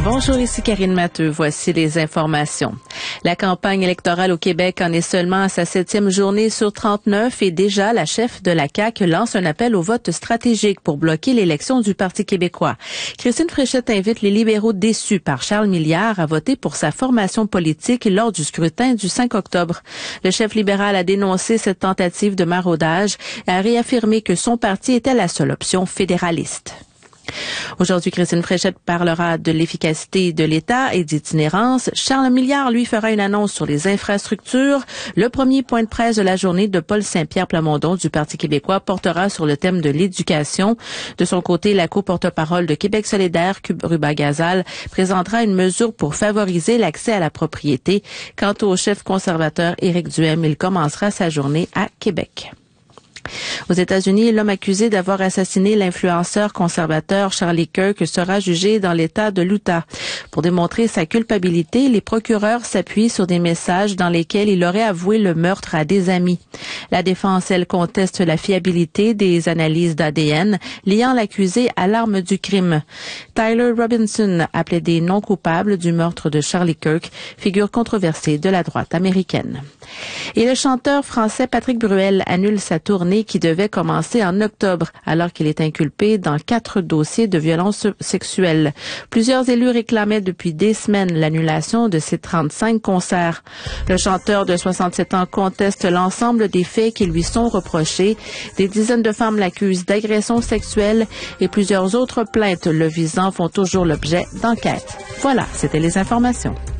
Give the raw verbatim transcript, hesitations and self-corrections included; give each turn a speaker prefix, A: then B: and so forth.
A: Bonjour, ici Karine Matteux. Voici les informations. La campagne électorale au Québec en est seulement à sa septième journée sur trente-neuf et déjà la chef de la C A Q lance un appel au vote stratégique pour bloquer l'élection du Parti québécois. Christine Fréchette invite les libéraux déçus par Charles Milliard à voter pour sa formation politique lors du scrutin du cinq octobre. Le chef libéral a dénoncé cette tentative de maraudage et a réaffirmé que son parti était la seule option fédéraliste. Aujourd'hui, Christine Fréchette parlera de l'efficacité de l'État et d'itinérance. Charles Milliard, lui, fera une annonce sur les infrastructures. Le premier point de presse de la journée de Paul Saint-Pierre Plamondon du Parti québécois portera sur le thème de l'éducation. De son côté, la co-porte-parole de Québec solidaire, Ruba Gazal, présentera une mesure pour favoriser l'accès à la propriété. Quant au chef conservateur Éric Duhem, il commencera sa journée à Québec. Aux États-Unis, l'homme accusé d'avoir assassiné l'influenceur conservateur Charlie Kirk sera jugé dans l'État de l'Utah. Pour démontrer sa culpabilité, les procureurs s'appuient sur des messages dans lesquels il aurait avoué le meurtre à des amis. La défense, elle, conteste la fiabilité des analyses d'A D N liant l'accusé à l'arme du crime. Tyler Robinson, appelé des non coupables du meurtre de Charlie Kirk, figure controversée de la droite américaine. Et le chanteur français Patrick Bruel annule sa tournée qui devait commencer en octobre, alors qu'il est inculpé dans quatre dossiers de violences sexuelles. Plusieurs élus réclamaient depuis des semaines l'annulation de ses trente-cinq concerts. Le chanteur de soixante-sept ans conteste l'ensemble des faits qui lui sont reprochés. Des dizaines de femmes l'accusent d'agression sexuelle et plusieurs autres plaintes le visant font toujours l'objet d'enquêtes. Voilà, c'était les informations.